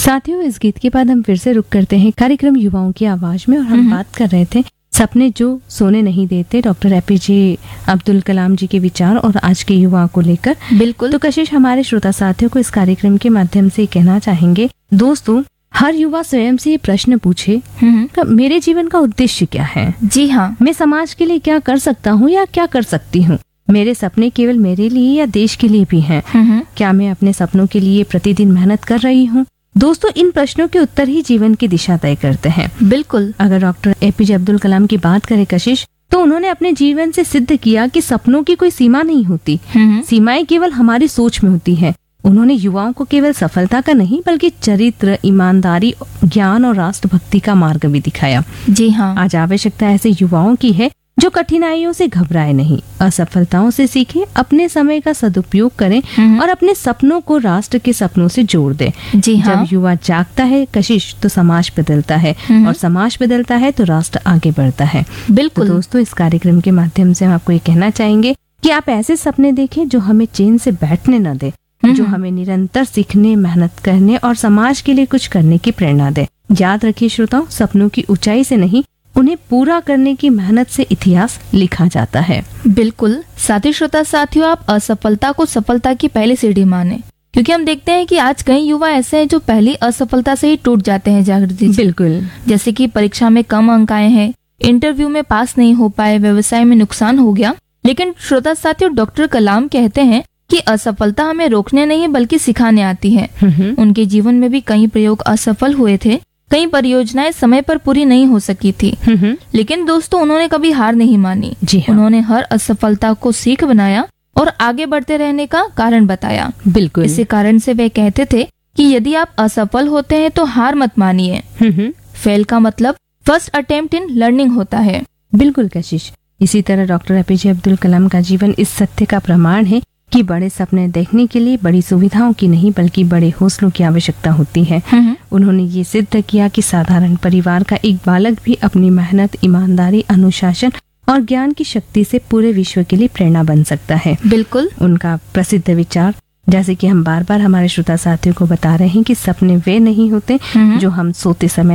साथियों, इस गीत के बाद हम फिर से रुक करते हैं कार्यक्रम युवाओं की आवाज में और हम बात कर रहे थे सपने जो सोने नहीं देते, डॉक्टर एपीजे अब्दुल कलाम जी के विचार और आज के युवाओं को लेकर। बिल्कुल। तो कशिश, हमारे श्रोता साथियों को इस कार्यक्रम के माध्यम से कहना चाहेंगे, दोस्तों हर युवा स्वयं से ये प्रश्न पूछे, मेरे जीवन का उद्देश्य क्या है? जी हाँ। मैं समाज के लिए क्या कर सकता हूँ या क्या कर सकती हूँ? मेरे सपने केवल मेरे लिए या देश के लिए भी हैं? क्या मैं अपने सपनों के लिए प्रतिदिन मेहनत कर रही हूँ? दोस्तों, इन प्रश्नों के उत्तर ही जीवन की दिशा तय करते हैं। बिल्कुल। अगर डॉक्टर एपीजे अब्दुल कलाम की बात करें कशिश, तो उन्होंने अपने जीवन से सिद्ध किया कि सपनों की कोई सीमा नहीं होती, सीमाएं केवल हमारी सोच में होती है। उन्होंने युवाओं को केवल सफलता का नहीं बल्कि चरित्र, ईमानदारी, ज्ञान और राष्ट्रभक्ति का मार्ग भी दिखाया। जी हाँ। आज आवश्यकता ऐसे युवाओं की है जो कठिनाइयों से घबराए नहीं, असफलताओं से सीखे, अपने समय का सदुपयोग करें और अपने सपनों को राष्ट्र के सपनों से जोड़ दें। जी हाँ। जब युवा जागता है कशिश, तो समाज बदलता है और समाज बदलता है तो राष्ट्र आगे बढ़ता है। बिल्कुल। तो दोस्तों, इस कार्यक्रम के माध्यम से हम आपको ये कहना चाहेंगे कि आप ऐसे सपने देखें जो हमें चैन से बैठने न दे, जो हमें निरंतर सीखने, मेहनत करने और समाज के लिए कुछ करने की प्रेरणा दे। याद रखिए श्रोताओं, सपनों की ऊंचाई से नहीं, उन्हें पूरा करने की मेहनत से इतिहास लिखा जाता है। बिल्कुल। साथी श्रोता साथियों, आप असफलता को सफलता की पहली सीढ़ी माने, क्योंकि हम देखते हैं कि आज कई युवा ऐसे हैं जो पहली असफलता से ही टूट जाते हैं। जागृति, बिल्कुल। जैसे कि परीक्षा में कम अंक आए हैं, इंटरव्यू में पास नहीं हो पाए, व्यवसाय में नुकसान हो गया। लेकिन श्रोता साथियों, डॉक्टर कलाम कहते हैं कि असफलता हमें रोकने नहीं बल्कि सिखाने आती है। उनके जीवन में भी कई प्रयोग असफल हुए थे, कई परियोजनाएं समय पर पूरी नहीं हो सकी थी, लेकिन दोस्तों उन्होंने कभी हार नहीं मानी। जी हाँ। उन्होंने हर असफलता को सीख बनाया और आगे बढ़ते रहने का कारण बताया। बिल्कुल। इसी कारण से वे कहते थे कि यदि आप असफल होते हैं तो हार मत मानिए। फेल का मतलब फर्स्ट अटेम्प्ट इन लर्निंग होता है। बिल्कुल कशिश। इसी तरह डॉक्टर एपीजे अब्दुल कलाम का जीवन इस सत्य का प्रमाण है कि बड़े सपने देखने के लिए बड़ी सुविधाओं की नहीं बल्कि बड़े हौसलों की आवश्यकता होती है। उन्होंने ये सिद्ध किया कि साधारण परिवार का एक बालक भी अपनी मेहनत, ईमानदारी, अनुशासन और ज्ञान की शक्ति से पूरे विश्व के लिए प्रेरणा बन सकता है। बिल्कुल। उनका प्रसिद्ध विचार, जैसे कि हम बार बार हमारे श्रोता साथियों को बता रहे हैं कि सपने वे नहीं होते जो हम सोते समय